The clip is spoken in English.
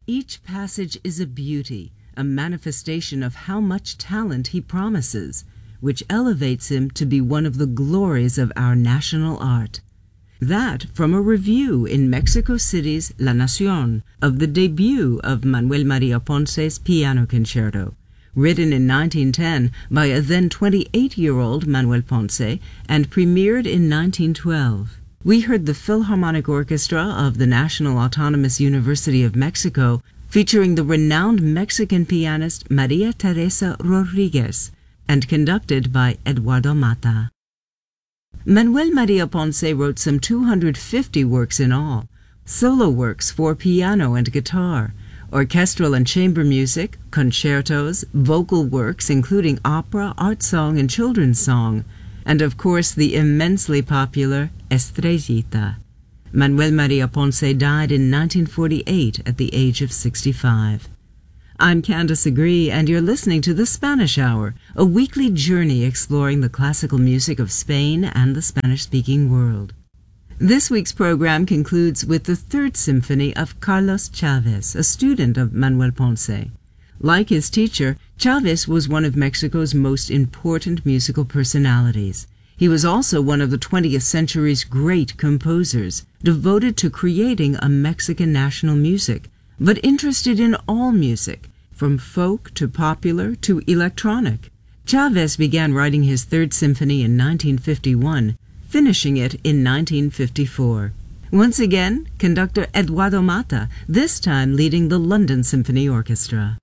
Each passage is a beauty, a manifestation of how much talent he promises, which elevates him to be one of the glories of our national art. That from a review in Mexico City's La Nación of the debut of Manuel Maria Ponce's Piano Concerto, written in 1910 by a then 28-year-old Manuel Ponce and premiered in 1912. We heard the Philharmonic Orchestra of the National Autonomous University of Mexico featuring the renowned Mexican pianist Maria Teresa Rodriguez and conducted by Eduardo Mata. Manuel Maria Ponce wrote some 250 works in all, solo works for piano and guitar, orchestral and chamber music, concertos, vocal works including opera, art song, and children's song, and of course the immensely popular Estrellita. Manuel Maria Ponce died in 1948 at the age of 65. I'm Candace Agree, and you're listening to The Spanish Hour, a weekly journey exploring the classical music of Spain and the Spanish-speaking world. This week's program concludes with the Third Symphony of Carlos Chávez, a student of Manuel Ponce. Like his teacher, Chávez was one of Mexico's most important musical personalities. He was also one of the 20th century's great composers, devoted to creating a Mexican national music, but interested in all music, from folk to popular to electronic. Chávez began writing his Third Symphony in 1951, finishing it in 1954. Once again, conductor Eduardo Mata, this time leading the London Symphony Orchestra.